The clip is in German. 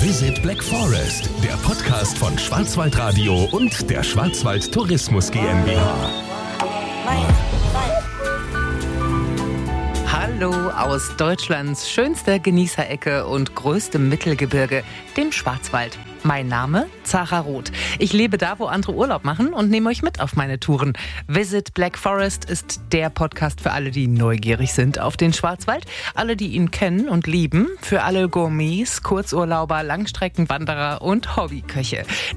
Visit Black Forest, der Podcast von Schwarzwaldradio und der Schwarzwald Tourismus GmbH. Hallo aus Deutschlands schönster Genießerecke und größtem Mittelgebirge, dem Schwarzwald. Mein Name? Zara Roth. Ich lebe da, wo andere Urlaub machen und nehme euch mit auf meine Touren. Visit Black Forest ist der Podcast für alle, die neugierig sind auf den Schwarzwald, alle, die ihn kennen und lieben, für alle Gourmets, Kurzurlauber, Langstreckenwanderer und Hobbyköche.